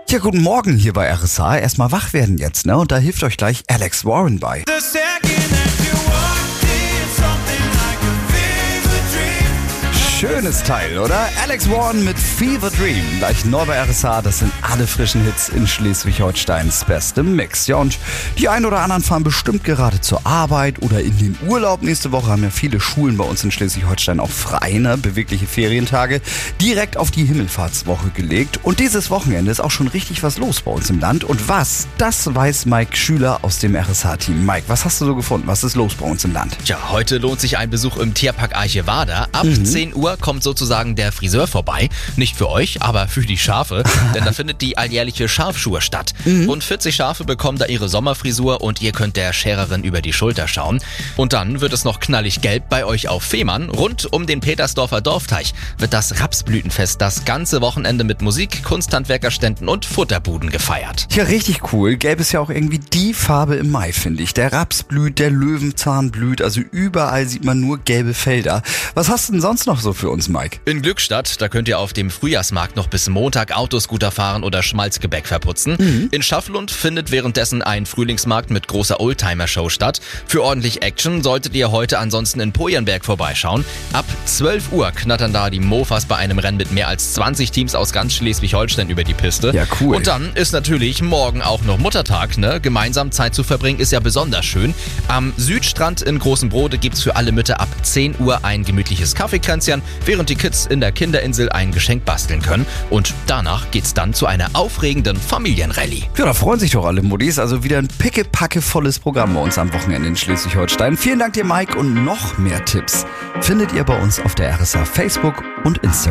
Ja, guten Morgen hier bei RSA. Erstmal wach werden jetzt, ne? Und da hilft euch gleich Alex Warren bei. Schönes Teil, oder? Alex Warren mit Fever Dream. Gleich neu bei RSA, das sind alle frischen Hits in Schleswig-Holsteins bestem Mix. Ja, und die einen oder anderen fahren bestimmt gerade zur Arbeit oder in den Urlaub. Nächste Woche haben ja viele Schulen bei uns in Schleswig-Holstein auch frei, ne? Bewegliche Ferientage direkt auf die Himmelfahrtswoche gelegt. Und dieses Wochenende ist auch schon richtig was los bei uns im Land. Und was? Das weiß Mike Schüler aus dem RSA-Team. Mike, was hast du so gefunden? Was ist los bei uns im Land? Tja, heute lohnt sich ein Besuch im Tierpark Archevada. Ab 10 Uhr kommt sozusagen der Friseur vorbei. Nicht für euch, aber für die Schafe. Denn da findet die alljährliche Schafschur statt. Rund 40 Schafe bekommen da ihre Sommerfrisur und ihr könnt der Schererin über die Schulter schauen. Und dann wird es noch knallig gelb bei euch auf Fehmarn. Rund um den Petersdorfer Dorfteich wird das Rapsblütenfest das ganze Wochenende mit Musik, Kunsthandwerkerständen und Futterbuden gefeiert. Ja, richtig cool. Gelb ist ja auch irgendwie die Farbe im Mai, finde ich. Der Raps blüht, der Löwenzahn blüht, also überall sieht man nur gelbe Felder. Was hast du denn sonst noch so für uns, Mike? In Glückstadt, da könnt ihr auf dem Frühjahrsmarkt noch bis Montag Autoscooter fahren oder Schmalzgebäck verputzen. In Schaffelund findet währenddessen ein Frühlingsmarkt mit großer Oldtimer-Show statt. Für ordentlich Action solltet ihr heute ansonsten in Pojenberg vorbeischauen. Ab 12 Uhr knattern da die Mofas bei einem Rennen mit mehr als 20 Teams aus ganz Schleswig-Holstein über die Piste. Ja, cool. Und dann ist natürlich morgen auch noch Muttertag, ne? Gemeinsam Zeit zu verbringen ist ja besonders schön. Am Südstrand in Großen Brode gibt's für alle Mütter ab 10 Uhr ein gemütliches Kaffeekränzchen, während die Kids in der Kinderinsel ein Geschenk basteln können. Und danach geht's dann zu einer aufregenden Familienrallye. Ja, da freuen sich doch alle Muddis. Also wieder ein pickepackevolles Programm bei uns am Wochenende in Schleswig-Holstein. Vielen Dank dir, Mike. Und noch mehr Tipps findet ihr bei uns auf der RSA Facebook und Instagram.